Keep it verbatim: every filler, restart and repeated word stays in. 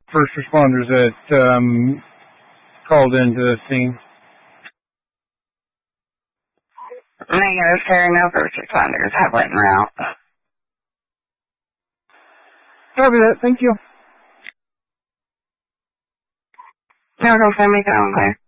first responders that um, called into the scene. Negative, sir. No first responders have went en route. Copy that. Thank you. No, don't send me down there.